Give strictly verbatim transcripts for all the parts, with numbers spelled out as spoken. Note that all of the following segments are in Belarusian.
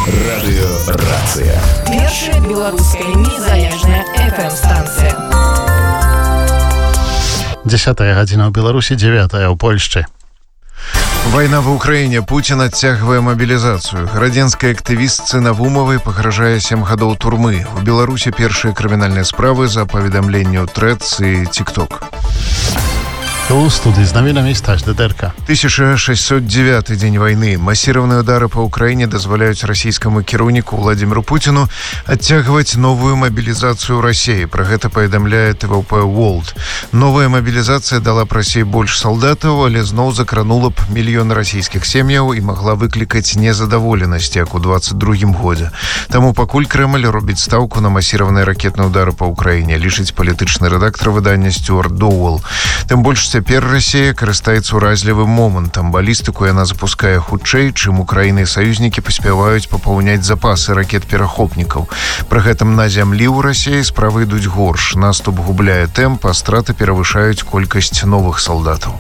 Радыёрацыя. Першая беларуская незалежная эф эм-станцыя. Дзесятая гадзіна ў Беларусі, дзевятая ў Польшчы. Вайна ва ўкраіне. Пуцін адцягвае мабілізацыю. Гарадзенскай актывістцы Навумавай пагражае сем гадоў турмы. У Беларусі першыя крымінальныя справы за паведамленне ў Трэц і Тік-Ток. У студии с новинами Стас Дедерка. тысяча шестьсот девятый день войны. Массированные удары по Украине дозволяют российскому кіраўніку Владимиру Путину оттягивать новую мобилизацию России. Про это поведомляет ТВП World. Новая мобилизация дала б России больше солдатов, але зноў закранула б миллионы российских сем'яў и могла выкликать незадоволенность, як у двадцать другім годзе. Таму пакуль Кремль робіць ставку на массированные ракетные удары по Украине, лічыць палітычны рэдактор выдання Стюарт Доуэлл. Тым больш цяпер Россия карыстаецца уразлівым момантам. Балістыку яна запускае хутчэй, чым Украіна і саюзнікі паспяваюць папаўняць запасы ракет-перахопнікаў. Пры гэтым на зямлі ў Расіі справы ідуць горш. Наступ губляе тэмп, а страты перавышаюць колькасць новых салдатаў.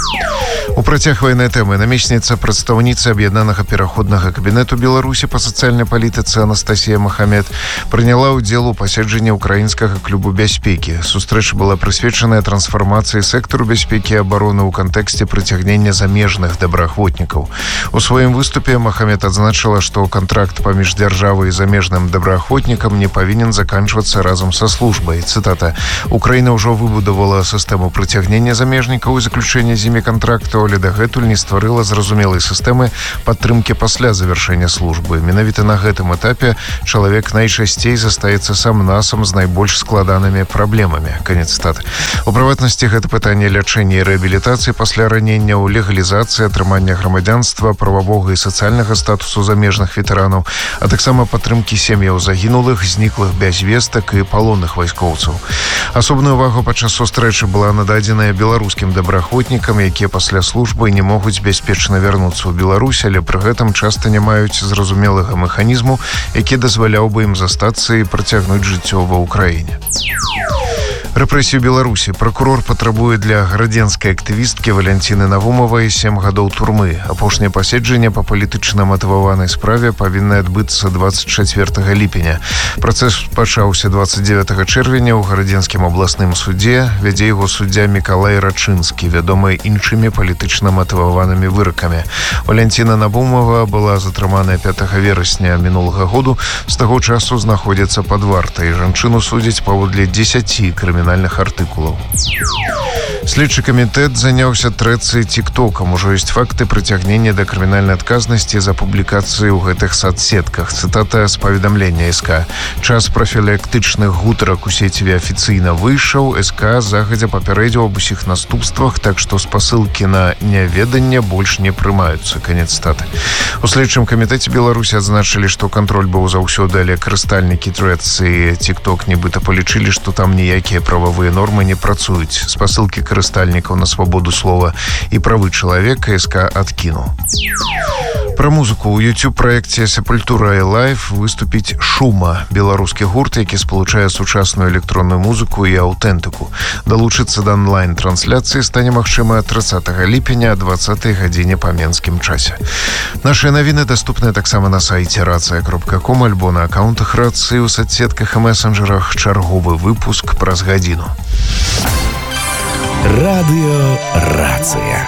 У працяг вайнай тэмы намесніца прадстаўніцы аб'яднанага пераходнага кабінету Беларусі па сацыяльнай палітыцы Анастасія Махамед прыняла ўдзел у паседжанні украінскага клубу бяспекі. Сустрэча была прысвечаная трансфармацыі сектару бяспекі і абароны ў кантэксце прыцягнення замежных добраахвотнікаў. У сваім выступе Махамед адзначыла, што кантракт паміж дзяржавай і замежным добраахвотнікам не павінен заканчвацца разам са службай. Цытата: «Украіна ўжо выбудавала сістэму прыцягнення замежнікаў і заключэння з імі кантрактаў, але дагэтуль не стварыла зразумелай сістэмы падтрымкі пасля завяршэння службы. Менавіта на гэтым этапе чалавек найчасцей застаецца сам-насам з найбольш складанымі праблемамі». Канец цытаты. У прыватнасці гэта пытанне лячэння і рэабілітацыі пасля ранення, у легалізацыі атрымання грамадзянства, прававога і сацыяльнага статусу замежных ветэранаў, а таксама падтрымкі сем'яў загінулых, зніклых без вестак і палонных вайскоўцаў. Асобную увагу падчас сустрэчы была нададзеная беларускім добраахвотнікам, якія пасля службы не могуць бяспечна вярнуцца ў Беларусь, але пры гэтым часта не маюць зразумелага механізму, які дазваляў бы ім застацца і працягнуць жыццё ва ўкраіне. Рэпрэсію Беларусі. Прокурор патрабуе для гарадзенскай актывісткі Валянціны Навумавай сем гадоў турмы. Апошняе паседжанне па палітычна матываванай справе павінна адбыцца двадцать чацвёртага ліпеня. Працэс пачаўся двадцать девятага чэрвеня ў гарадзенскім абласным судзе. Вядзе яго суддзя Мікалай Рачынскі, вядомы іншымі палітычна матываванымі выракамі. Валянціна Навумава была затрыманая пятага верасня мінулага году. З таго часу знаходзіцца пад вартай. Жанчыну судзяць паводле дзесяці крымінальных артыкулаў. Следчы камітэт заняўся Трэц і Тік-Токам. Ужо ёсць факты прыцягнення да крымінальнай адказнасці за публікацыі ў гэтых садсетках. Цытата з паведамлення СК. Час профілактычных гутарак у сеціве афіцыйна выйшаў. СК загадзя папярэдзіў аб усіх наступствах, так што спасылкі на няведанне больш не прымаюцца. Канец цытаты. У следчым камітэце Беларусі адзначылі, што кантроль быў заўсёды, але карыстальнікі Трэц і Тік-Ток нібыта палічылі, што там ніякія правовыя нормы не працуюць. Спасылкі карыстальнікаў на свабоду слова і правы чалавека СК адкінуў. Пра музыку. У YouTube-праекце «Сепультура Лайф» выступіць «Шума» – беларускі гурт, які спалучае сучасную электронную музыку і аўтэнтыку. Далучыцца да онлайн-трансляцыі стане магчыма трыццатага ліпеня о двадцатай гадзіне па менскім часе. Нашыя навіны даступныя таксама на сайце рацыя кропка ком альбо на аккаунтах рацыі ў соцсетках і месенджерах. Чарговы выпуск праз гадзіну. Радыёрацыя.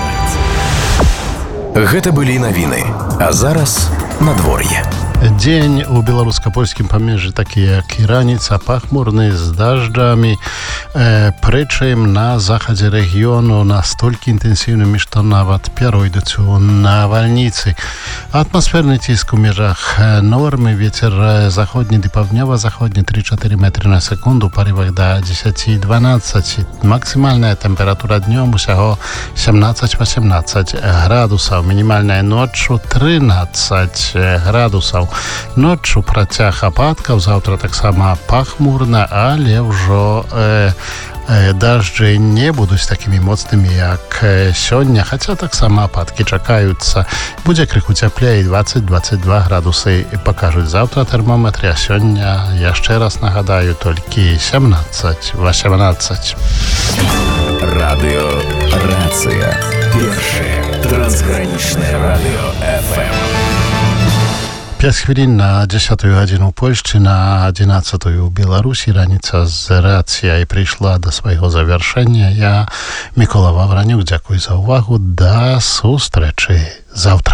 Гэта былі навіны. А зараз надвор'е. Дзень у беларуска-польскім памежжы такі, як і раніца, пахмурны з дажджамі, э, прычым на захадзе рэгіёну настолькі інтэнсіўнымі, што нават пяройдуць у навальніцы. Атмасферны ціск у межах нормы, вецер заходні ды паўднёва-заходні тры-чатыры метры на секунду, у парывах да дзесяць дванаццаць. Максімальная тэмпература днём усяго сямнаццаць-васямнаццаць градусаў, мінімальная ноччу трынаццаць градусаў. Ноччу працяг ападкаў, заўтра таксама пахмурна, але ўжо э, э, дажджы не будуць такімі моцнымі, як э, сёння, хаця таксама ападкі чакаюцца. Будзе крыху цяплей, дваццаць-дваццаць два градусы пакажуць заўтра тэрмометры, а сёння, яшчэ раз нагадаю, толькі сямнаццаць-васямнаццаць. Радыёрацыя. Першае трансгранічнае радыё эф эм. пять хвилин на десятую годину в Польsce, на одиннадцатую в Беларуси. Раnica z racja i przyszła do swojego zawieszenia. Ja, Mikola Wawraniuk, dziękuję za uwagę. Do usłyszenia завтра.